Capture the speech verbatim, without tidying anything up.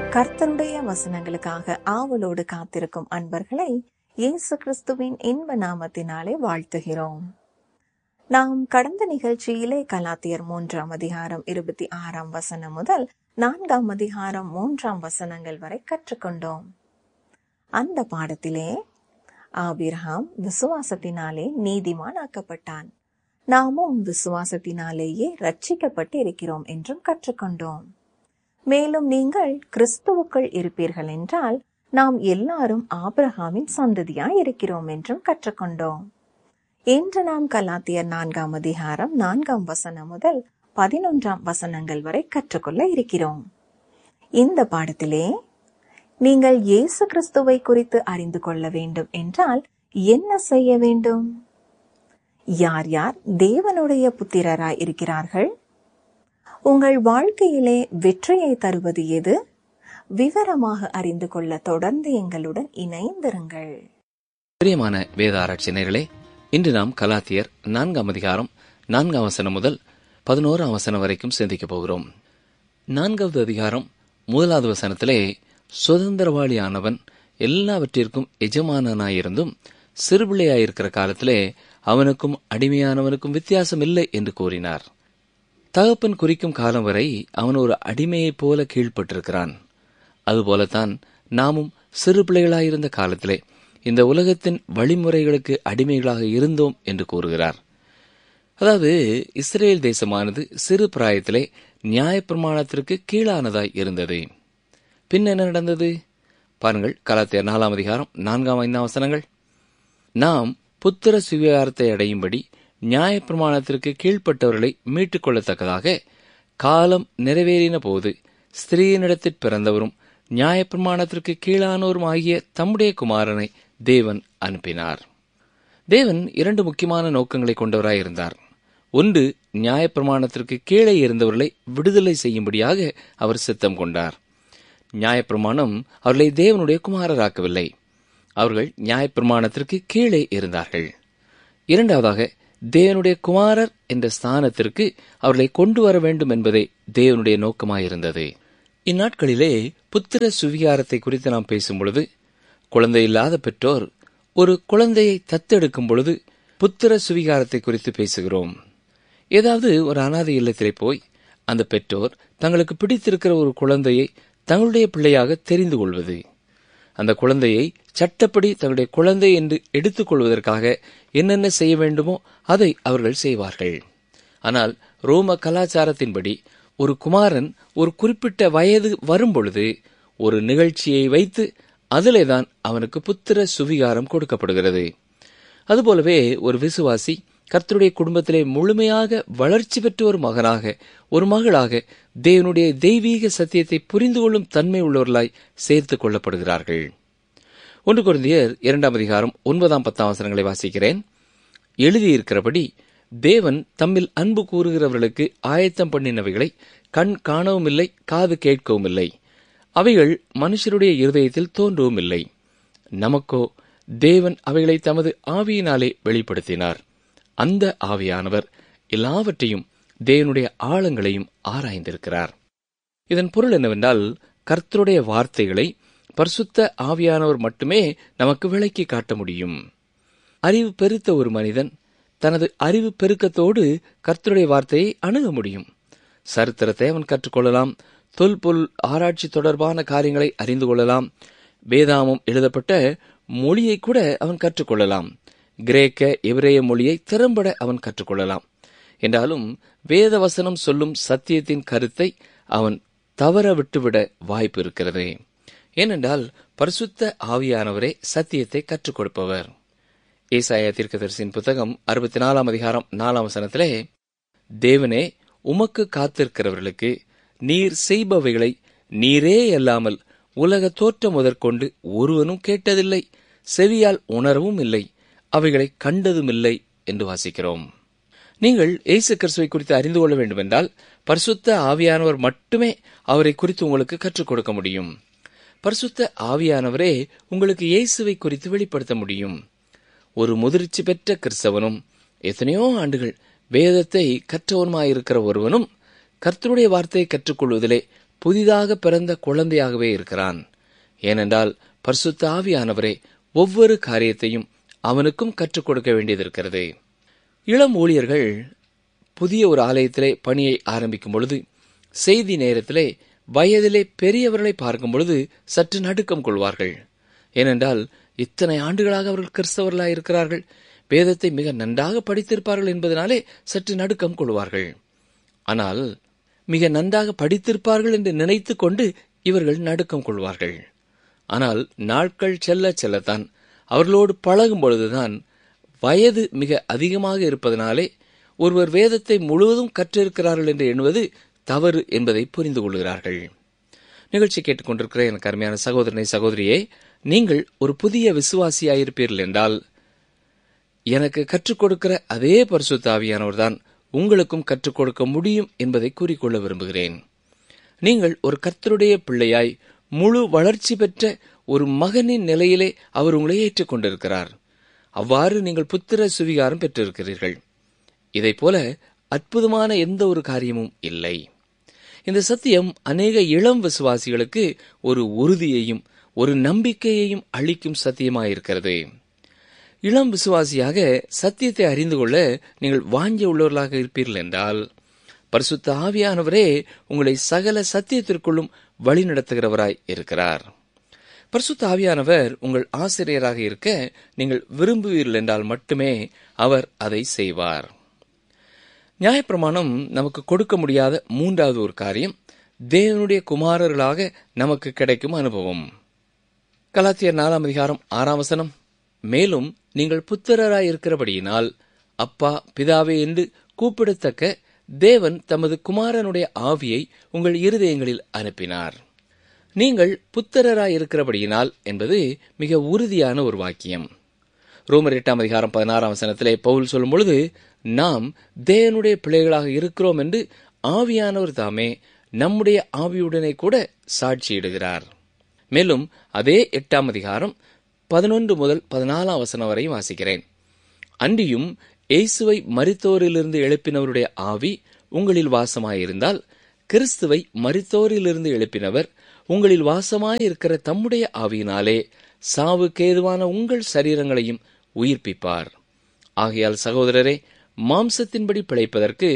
கர்த்தருடைய வசனங்களுக்காக ஆவலோடு காத்திருக்கும் அன்பர்களை இயேசு கிறிஸ்துவின் இன்ப நாமத்தினாலே வாழ்த்துகிறோம். நாம் கடந்த நிகழ்ச்சியிலே கலாத்தியர் மூன்றாம் அதிகாரம் இருபத்தி ஆறாம் வசனம் முதல் நான்காம் அதிகாரம் மூன்றாம் வசனங்கள் வரை கற்றுக்கொண்டோம். அந்த பாடத்திலே ஆபிரகாம் விசுவாசத்தினாலே நீதிமான் ஆக்கப்பட்டான், நாமும் விசுவாசத்தினாலேயே ரட்சிக்கப்பட்டு இருக்கிறோம் என்றும் கற்றுக்கொண்டோம். மேலும் நீங்கள் கிறிஸ்துவுக்குள் இருப்பீர்கள் என்றால் நாம் எல்லாரும் ஆபிரகாமின் சந்ததியாய் இருக்கிறோம் என்றும் கற்றுக்கொண்டோம். இன்று நாம் கலாத்தியர் நான்காம் அதிகாரம் நான்காம் வசனம் முதல் பதினொன்றாம் வசனங்கள் வரை கற்றுக்கொள்ள இருக்கிறோம். இந்த பாடத்திலே நீங்கள் இயேசு கிறிஸ்துவை குறித்து அறிந்து கொள்ள வேண்டும் என்றால் என்ன செய்ய வேண்டும்? யார் யார் தேவனுடைய புத்திரராய் இருக்கிறார்கள்? உங்கள் வாழ்க்கையிலே வெற்றியை தருவது எது? விவரமாக அறிந்து கொள்ள தொடர்ந்து எங்களுடன் இணைந்திருங்கள். பிரியமான வேத ஆராய்ச்சியர்களே, இன்று நாம் கலாத்தியர் நான்காம் அதிகாரம் நான்காம் வசனம் முதல் பதினோராம் வசனம் வரைக்கும் சிந்திக்கப் போகிறோம். நான்காவது அதிகாரம் முதலாவது வசனத்திலே சுதந்திரவாளியானவன் எல்லாவற்றிற்கும் எஜமானனாயிருந்தும் சிறுபிள்ளையாயிருக்கிற காலத்திலே அவனுக்கும் அடிமையானவனுக்கும் வித்தியாசம் இல்லை என்று கூறினார். தகப்பன் குறிக்கும் காலம் வரை அவன் ஒரு அடிமையைப் போல கீழ்ப்பட்டிருக்கிறான். அதுபோலத்தான் நாமும் சிறு பிள்ளைகளாயிருந்த காலத்திலே இந்த உலகத்தின் வழிமுறைகளுக்கு அடிமைகளாக இருந்தோம் என்று கூறுகிறார். அதாவது இஸ்ரேல் தேசமானது சிறு பிராயத்திலே நியாயப்பிரமாணத்திற்கு கீழானதாய் இருந்தது. பின் என்ன நடந்தது பாருங்கள். கலாத்தியர் நாலாம் அதிகாரம் நான்காம் ஐந்தாம் வசனங்கள். நாம் புத்திர சுவிகாரத்தை அடையும்படி நியாயப்பிரமாணத்திற்கு கீழ்ப்பட்டவர்களை மீட்டுக் கொள்ளத்தக்கதாக காலம் நிறைவேறின போது ஸ்திரீனிடத்தில் பிறந்தவரும் நியாயப்பிரமாணத்திற்கு கீழானோரும் ஆகிய தம்முடைய குமாரனை தேவன் அனுப்பினார். தேவன் இரண்டு முக்கியமான நோக்கங்களை கொண்டவராயிருந்தார். ஒன்று, நியாயப்பிரமாணத்திற்கு கீழே இருந்தவர்களை விடுதலை செய்யும்படியாக அவர் சித்தம் கொண்டார். நியாயப்பிரமாணம் அவர்களை தேவனுடைய குமாரராக்கவில்லை, அவர்கள் நியாயப்பிரமாணத்திற்கு கீழே இருந்தார்கள். இரண்டாவதாக, தேவனுடைய குமாரர் என்ற ஸ்தானத்திற்கு அவர்களை கொண்டு வர வேண்டும் என்பதே தேவனுடைய நோக்கமாயிருந்தது. இந்நாட்களிலே புத்திர சுவிகாரத்தை குறித்து நாம் பேசும் பொழுது, குழந்தை இல்லாத பெற்றோர் ஒரு குழந்தையை தத்தெடுக்கும் பொழுது புத்திர சுவிகாரத்தை குறித்து பேசுகிறோம். ஏதாவது ஒரு அனாதை இல்லத்திலே போய் அந்த பெற்றோர் தங்களுக்கு பிடித்திருக்கிற ஒரு குழந்தையை தங்களுடைய பிள்ளையாக தெரிந்து கொள்வது, அந்த குழந்தையை சட்டப்படி தங்களுடைய குழந்தை என்று எடுத்துக் கொள்வதற்காக என்னென்ன செய்ய வேண்டுமோ அதை அவர்கள் செய்வார்கள். ஆனால் ரோம கலாச்சாரத்தின்படி ஒரு குமாரன் ஒரு குறிப்பிட்ட வயது வரும்பொழுது ஒரு நிகழ்ச்சியை வைத்து அதிலேதான் அவனுக்கு புத்திர சுவிகாரம் கொடுக்கப்படுகிறது. அதுபோலவே ஒரு விசுவாசி கர்த்தருடைய குடும்பத்திலே முழுமையாக வளர்ச்சி பெற்ற ஒரு மகனாக ஒரு மகளாக தேவனுடைய தெய்வீக சத்தியத்தை புரிந்து கொள்ளும் தன்மை உள்ளவர்களாய் சேர்த்துக் கொள்ளப்படுகிறார்கள். ஒன்று கொரிந்தியர் இரண்டாம் அதிகாரம் ஒன்பதாம் பத்தாம் வசனங்களை வாசிக்கிறேன். எழுதியிருக்கிறபடி தேவன் தம்மில் அன்பு கூறுகிறவர்களுக்கு ஆயத்தம் பண்ணினவைகளை கண் காணவும் இல்லை, காது கேட்கவும் இல்லை, அவைகள் மனுஷருடைய இருதயத்தில் தோன்றவும் இல்லை. நமக்கோ தேவன் அவைகளை தமது ஆவியினாலே வெளிப்படுத்தினார். அந்த ஆவியானவர் எல்லாவற்றையும் தேவனுடைய ஆழங்களையும் ஆராய்ந்திருக்கிறார். இதன் பொருள் என்னவென்றால், கர்த்தருடைய வார்த்தைகளை பரிசுத்த ஆவியானவர் மட்டுமே நமக்கு விளக்கி காட்ட முடியும். அறிவு பெருத்த ஒரு மனிதன் தனது அறிவு பெருக்கத்தோடு கர்த்தருடைய வார்த்தையை அணுக முடியும். சரித்திரத்தை அவன் கற்றுக்கொள்ளலாம், தொல்பொருள் ஆராய்ச்சி தொடர்பான காரியங்களை அறிந்து கொள்ளலாம், வேதாமம் எழுதப்பட்ட மொழியை கூட அவன் கற்றுக்கொள்ளலாம், கிரேக்க எபிரேய மொழியை திறம்பட அவன் கற்றுக்கொள்ளலாம். என்றாலும் வேத வசனம் சொல்லும் சத்தியத்தின் கருத்தை அவன் தவற விட்டுவிட வாய்ப்பு இருக்கிறது. ஏனென்றால் பரிசுத்த ஆவியானவரே சத்தியத்தை கற்றுக் கொடுப்பவர். ஏசாயா தீர்க்கதரிசியின் புத்தகம் அறுபத்தி நாலாம் அதிகாரம் நாலாம் வசனத்திலே, தேவனே உமக்கு காத்திருக்கிறவர்களுக்கு நீர் செய்பவைகளை நீரே அல்லாமல் உலக தோற்றம் முதற்கொண்டு ஒருவனும் கேட்டதில்லை, செவியால் உணரவும் இல்லை, அவைகளை கண்டதும் இல்லை என்று வாசிக்கிறோம். நீங்கள் இயேசு கிறிஸ்துவை குறித்து அறிந்து கொள்ள வேண்டுமென்றால் பரிசுத்த ஆவியானவர் மட்டுமே அவரை குறித்து உங்களுக்கு கற்றுக் கொடுக்க முடியும். பரிசுத்த ஆவியானவரே உங்களுக்கு இயேசுவை குறித்து வெளிப்படுத்த முடியும். ஒரு முதிர்ச்சி பெற்ற கிறிஸ்தவனும் எத்தனையோ ஆண்டுகள் வேதத்தை கற்றவனுமாயிருக்கிற ஒருவனும் கர்த்தருடைய வார்த்தையை கற்றுக்கொள்வதிலே புதிதாக பிறந்த குழந்தையாகவே இருக்கிறான். ஏனென்றால் பரிசுத்த ஆவியானவரே ஒவ்வொரு காரியத்தையும் அவனுக்கும் கற்றுக் கொடுக்க வேண்டியதிருக்கிறது. இளம் ஊழியர்கள் புதிய ஒரு ஆலயத்திலே பணியை ஆரம்பிக்கும் பொழுது, செய்தி நேரத்திலே வயதிலே பெரியவர்களை பார்க்கும் பொழுது சற்று நடுக்கம் கொள்வார்கள். ஏனென்றால் இத்தனை ஆண்டுகளாக அவர்கள் கிறிஸ்தவர்களாக இருக்கிறார்கள், வேதத்தை மிக நன்றாக படித்திருப்பார்கள் என்பதனாலே சற்று நடுக்கம் கொள்வார்கள். ஆனால் மிக நன்றாக படித்திருப்பார்கள் என்று நினைத்து கொண்டு இவர்கள் நடுக்கம் கொள்வார்கள். ஆனால் நாட்கள் செல்ல செல்லத்தான், அவர்களோடு பழகும் பொழுதுதான், வயது மிக அதிகமாக இருப்பதனாலே ஒருவர் வேதத்தை முழுவதும் கற்றிருக்கிறார்கள் என்று எண்ணுவது தவறு என்பதை புரிந்து கொள்கிறார்கள். நிகழ்ச்சி கேட்டுக்கொண்டிருக்கிற எனக்கு அருமையான சகோதரனை சகோதரியே, நீங்கள் ஒரு புதிய விசுவாசியாயிருப்பீர்கள் என்றால், எனக்கு கற்றுக் கொடுக்கிற அதே பரிசுத்த ஆவியானவர் தான் உங்களுக்கும் கற்றுக் கொடுக்க முடியும் என்பதை கூறிக்கொள்ள விரும்புகிறேன். நீங்கள் ஒரு கர்த்தருடைய பிள்ளையாய் முழு வளர்ச்சி பெற்ற ஒரு மகனின் நிலையிலே அவர் உங்களை ஏற்றுக் கொண்டிருக்கிறார். அவ்வாறு நீங்கள் புத்திர சுவிகாரம் பெற்றிருக்கிறீர்கள். இதைப் போல அற்புதமான எந்த ஒரு காரியமும் இல்லை. இந்த சத்தியம் அநேக இளம் விசுவாசிகளுக்கு ஒரு உறுதியையும் ஒரு நம்பிக்கையையும் அளிக்கும் சத்தியமாயிருக்கிறது. இளம் விசுவாசியாக சத்தியத்தை அறிந்து கொள்ள நீங்கள் வாஞ்சி உள்ளவர்களாக இருப்பீர்கள் என்றால், பரிசுத்த ஆவியானவரே உங்களை சகல சத்தியத்திற்குள்ளும் வழி நடத்துகிறவராய் இருக்கிறார். பரிசுத்த ஆவியானவர் உங்கள் ஆசிரியராக இருக்க நீங்கள் விரும்புவீர்கள் என்றால் மட்டுமே அவர் அதை செய்வார். நியாயப்பிரமாணம் நமக்கு கொடுக்க முடியாத மூன்றாவது ஒரு காரியம், தேவனுடைய குமாரர்களாக நமக்கு கிடைக்கும் அனுபவம். கலாத்தியர் நாலாம் அதிகாரம் ஆறாம் வசனம், மேலும் நீங்கள் புத்திரராய் இருக்கிறபடியினால் அப்பா பிதாவே என்று கூப்பிடத்தக்க தேவன் தமது குமாரனுடைய ஆவியை உங்கள் இருதயங்களில் அனுப்பினார். நீங்கள் புத்திரராய் இருக்கிறபடியினால் என்பது மிக உறுதியான ஒரு வாக்கியம். ரோமர் எட்டாம் அதிகாரம் பதினாறாம் வசனத்திலே பவுல் சொல்லும் பொழுது, நாம் தேவனுடைய பிள்ளைகளாக இருக்கிறோம் என்று ஆவியானவர் தாமே நம்முடைய ஆவியுடனே கூட சாட்சியிடுகிறார். மேலும் அதே எட்டாம் அதிகாரம் பதினொன்று முதல் பதினாலாம் வசனம் வரை வாசிக்கிறேன். அன்றியும் இயேசுவை மரித்தோரிலிருந்து எழுப்பினவருடைய ஆவி உங்களில் வாசமாயிருந்தால், கிறிஸ்துவை மரித்தோரிலிருந்து எழுப்பினவர் உங்களில் வாசமாயிருக்கிற தம்முடைய ஆவியினாலே சாவுக்கேதுவான உங்கள் சரீரங்களையும் உயிர்ப்பிப்பார். ஆகையால் சகோதரரே, மாம்சத்தின்படி பிழைப்பதற்கு